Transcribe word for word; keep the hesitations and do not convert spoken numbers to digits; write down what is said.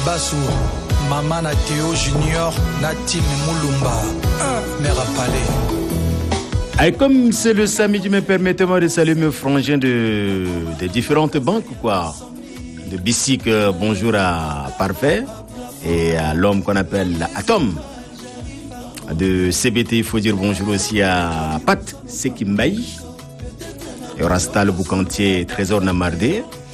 Bassou, Maman na Théo Junior, Natine Moulumba, Mère à Palais. Et comme c'est le samedi, me permettez-moi de saluer mes frangins de, de différentes banques, quoi. De Bissic, bonjour à Parfait, et à l'homme qu'on appelle Atom. De C B T, il faut dire bonjour aussi à Pat Sekimbaï, et Rasta le Boucantier, Trésor Namardé.